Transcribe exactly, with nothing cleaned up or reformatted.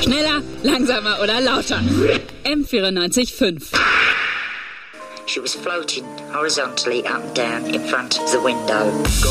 Schneller, langsamer oder lauter? M vierundneunzig Komma fünf. She was floating horizontally up and down in front of the window.